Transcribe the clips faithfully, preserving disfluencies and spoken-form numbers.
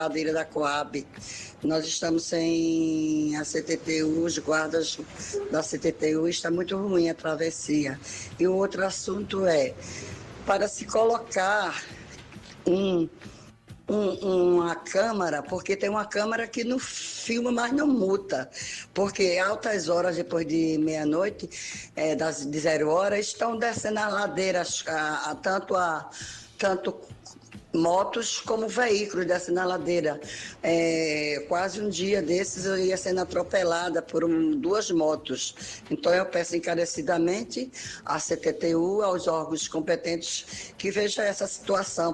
Madeira da Coab. Nós estamos sem a C T T U, os guardas da C T T U, está muito ruim a travessia. E o outro assunto é, para se colocar um, um, uma câmara, porque tem uma câmara que não filma, mas não multa, porque altas horas depois de meia-noite, é, das de zero hora, estão descendo as ladeiras, a, a, tanto a... tanto motos como veículos descendo na ladeira. É, quase um dia desses eu ia sendo atropelada por um, duas motos. Então eu peço encarecidamente à C T T U, aos órgãos competentes, que vejam essa situação.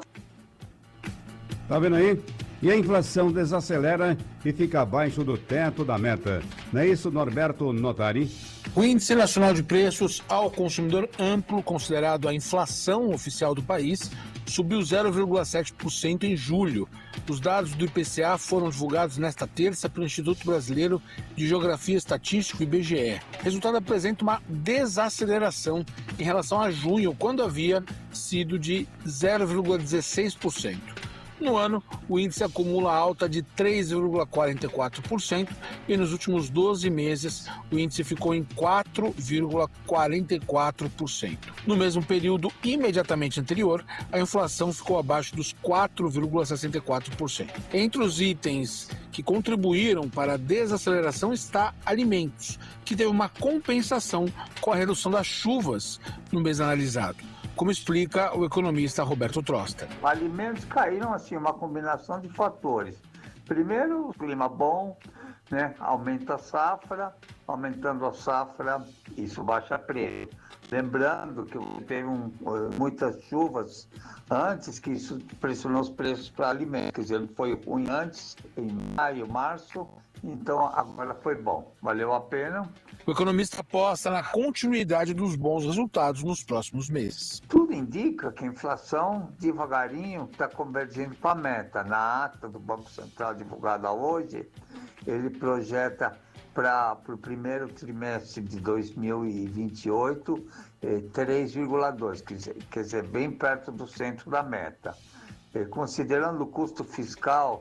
Tá vendo aí? E a inflação desacelera e fica abaixo do teto da meta. Não é isso, Norberto Notari? O Índice Nacional de Preços ao Consumidor Amplo, considerado a inflação oficial do país, subiu zero vírgula sete por cento em julho. Os dados do I P C A foram divulgados nesta terça pelo Instituto Brasileiro de Geografia e Estatística, I B G E. O resultado apresenta uma desaceleração em relação a junho, quando havia sido de zero vírgula dezesseis por cento. No ano, o índice acumula alta de três vírgula quarenta e quatro por cento e nos últimos doze meses o índice ficou em quatro vírgula quarenta e quatro por cento. No mesmo período imediatamente anterior, a inflação ficou abaixo dos quatro vírgula sessenta e quatro por cento. Entre os itens que contribuíram para a desaceleração está alimentos, que teve uma compensação com a redução das chuvas no mês analisado, como explica o economista Roberto Trosta. Alimentos caíram assim, uma combinação de fatores. Primeiro, o clima bom, né? Aumenta a safra, aumentando a safra, isso baixa preço. Lembrando que teve um, muitas chuvas antes, que isso pressionou os preços para alimentos. Quer dizer, foi ruim antes, em maio, março, então agora foi bom. Valeu a pena. O economista aposta na continuidade dos bons resultados nos próximos meses. Tudo indica que a inflação devagarinho está convergindo para a meta. Na ata do Banco Central divulgada hoje, ele projeta para o primeiro trimestre de dois mil e vinte e oito, eh, três vírgula dois, quer dizer, quer dizer, bem perto do centro da meta. Eh, considerando o custo fiscal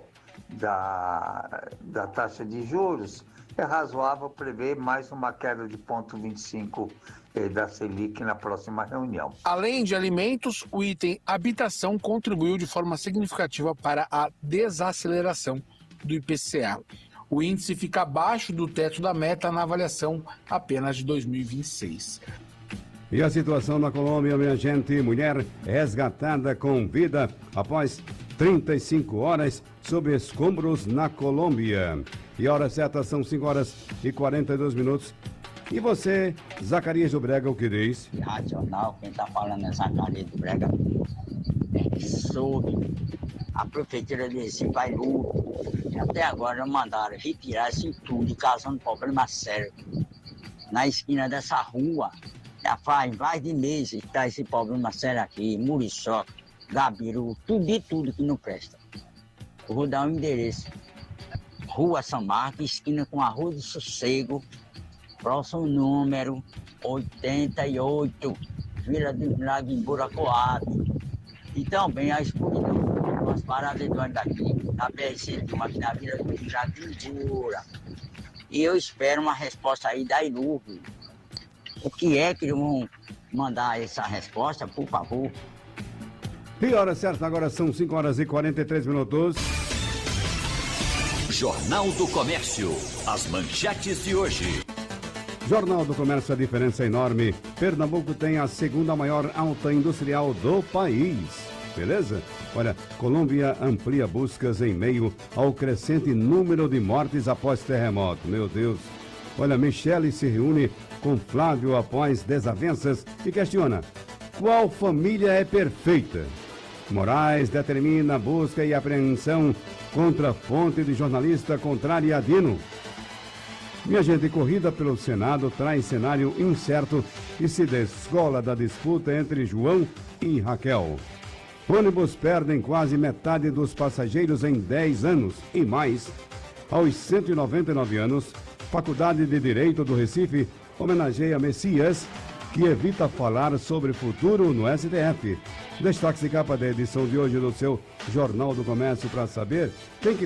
da, da taxa de juros, é razoável prever mais uma queda de zero vírgula vinte e cinco eh, da Selic na próxima reunião. Além de alimentos, o item habitação contribuiu de forma significativa para a desaceleração do I P C A. O índice fica abaixo do teto da meta na avaliação apenas de dois mil e vinte e seis. E a situação na Colômbia, minha gente, mulher resgatada com vida após trinta e cinco horas sob escombros na Colômbia. E a hora certa são cinco horas e quarenta e dois minutos. E você, Zacarias do Brega, o que diz? Racional, quem está falando é Zacarias do Brega. É, soube. A prefeitura de Recife vai luto. Até agora mandaram retirar esse tudo, causando problema sério. Na esquina dessa rua, já faz mais de meses que está esse problema sério aqui. Muriçoca, Gabiru, tudo e tudo que não presta. Eu vou dar um endereço. Rua São Marcos, esquina com a Rua do Sossego, próximo número oitenta e oito, Vila de Laguimbura, Coab. E também a escuridão, umas paradas de ônibus daqui, na B R cento e um, aqui na Vila do Jardim Bura. E eu espero uma resposta aí da Iluve. O que é que vão mandar essa resposta, por favor? E a hora certa agora são cinco horas e quarenta e três minutos. Jornal do Comércio. As manchetes de hoje. Jornal do Comércio, a diferença é enorme. Pernambuco tem a segunda maior alta industrial do país. Beleza? Olha, Colômbia amplia buscas em meio ao crescente número de mortes após terremoto. Meu Deus. Olha, Michele se reúne com Flávio após desavenças e questiona: qual família é perfeita? Moraes determina busca e apreensão contra fonte de jornalista contrária a Dino. Minha gente, corrida pelo Senado traz cenário incerto e se descola da disputa entre João e Raquel. Ônibus perdem quase metade dos passageiros em dez anos e mais. Aos cento e noventa e nove anos, Faculdade de Direito do Recife homenageia Messias, que evita falar sobre futuro no S T F. Destaque de capa da edição de hoje do seu Jornal do Comércio. Para saber, tem que